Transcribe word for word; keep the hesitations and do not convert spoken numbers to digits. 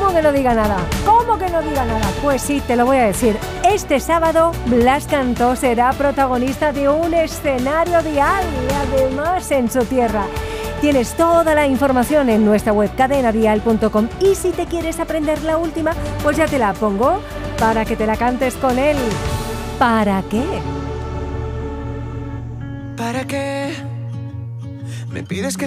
¿Cómo que no diga nada? ¿Cómo que no diga nada? Pues sí, te lo voy a decir. Este sábado, Blas Cantó será protagonista de un escenario dial y además en su tierra. Tienes toda la información en nuestra web cadena dial punto com y si te quieres aprender la última, pues ya te la pongo para que te la cantes con él. ¿Para qué? ¿Para qué me pides que